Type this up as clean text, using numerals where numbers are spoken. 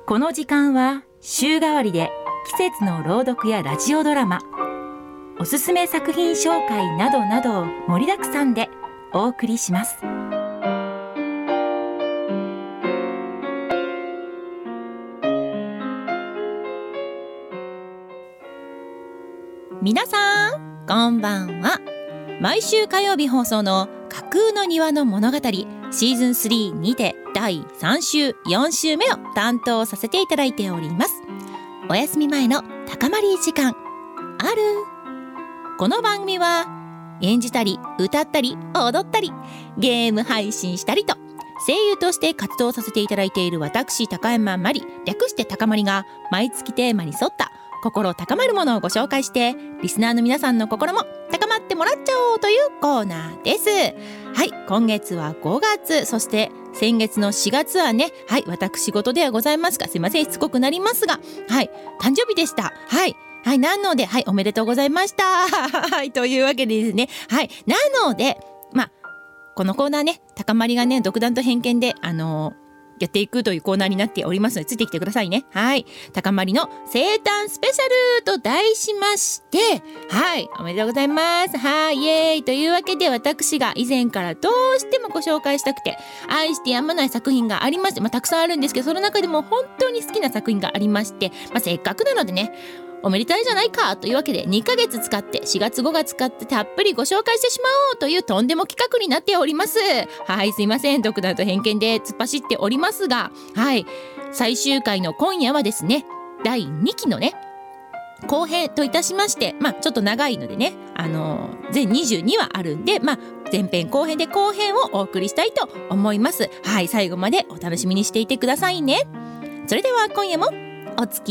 この時間は週替わりで季節の朗読やラジオドラマ、おすすめ作品紹介などなどを盛りだくさんでお送りします。皆さんこんばんは。毎週火曜日放送の架空の庭の物語シーズン3にて第3週4週目を担当させていただいております。お休み前の高まり時間ある。この番組は演じたり歌ったり踊ったりゲーム配信したりと声優として活動させていただいている私高山まり、略して高まりが毎月テーマに沿った心高まるものをご紹介してリスナーの皆さんの心も高まってもらっちゃおうというコーナーです。はい、今月は5月、そして先月の4月はね、はい、私事ではございますが、すいませんしつこくなりますが、はい、誕生日でした。はいはい、なので、はい、おめでとうございましたはいというわけでですね、はい、なのでこのコーナーね、高まりがね独断と偏見でやっていくというコーナーになっておりますのでついてきてくださいね。はい、高まりの生誕スペシャルと題しまして、はい、おめでとうございます。はい、イエーイというわけで、私が以前からどうしてもご紹介したくて愛してやまない作品がありまして、たくさんあるんですけど、その中でも本当に好きな作品がありまして、せっかくなのでね、おめでたいじゃないかというわけで2ヶ月使って4月5月使ってたっぷりご紹介してしまおうというとんでも企画になっております。はい、すいません、独断と偏見で突っ走っておりますが、はい、最終回の今夜はですね、第2期のね後編といたしまして、ちょっと長いのでね、全22話あるんで、前編後編で後編をお送りしたいと思います。はい、最後までお楽しみにしていてくださいね。それでは今夜もお付き